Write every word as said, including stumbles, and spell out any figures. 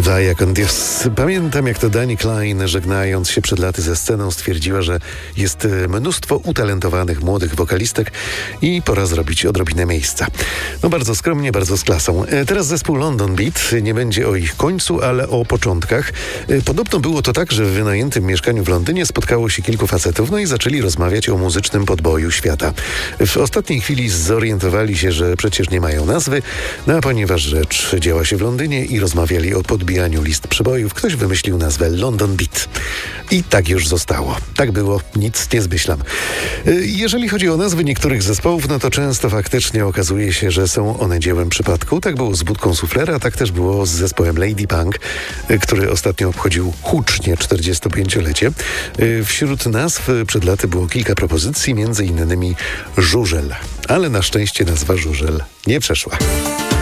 Vaya con Dios. Pamiętam, jak to Dani Klein, żegnając się przed laty ze sceną, stwierdziła, że jest mnóstwo utalentowanych młodych wokalistek i pora zrobić odrobinę miejsca. No bardzo skromnie, bardzo z klasą. Teraz zespół London Beat. Nie będzie o ich końcu, ale o początkach. Podobno było to tak, że w wynajętym mieszkaniu w Londynie spotkało się kilku facetów, no i zaczęli rozmawiać o muzycznym podboju świata. W ostatniej chwili zorientowali się, że przecież nie mają nazwy, no a ponieważ rzecz działa się w Londynie i rozmawiali o podbijaniu list przebojów, ktoś wymyślił nazwę London Beat. I tak już zostało. Tak było, nic nie zmyślam. Jeżeli chodzi o nazwy niektórych zespołów, no to często faktycznie okazuje się, że są one dziełem przypadku. Tak było z Budką Suflera, tak też było z zespołem Lady Punk, który ostatnio obchodził hucznie czterdziestopięciolecie. Wśród nazw przed laty było kilka propozycji, między innymi Żużel. Ale na szczęście nazwa Żużel nie przeszła.